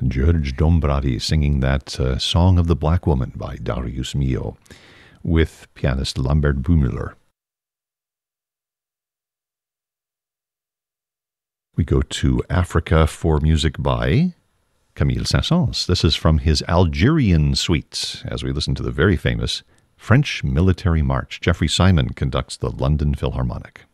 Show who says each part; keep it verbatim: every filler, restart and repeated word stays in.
Speaker 1: George Dombrowski singing that uh, Song of the Black Woman by Darius Milhaud with pianist Lambert Bumüller. We go to Africa for music by Camille Saint-Saëns. This is from his Algerian suite, as we listen to the very famous French Military March. Jeffrey Simon conducts the London Philharmonic.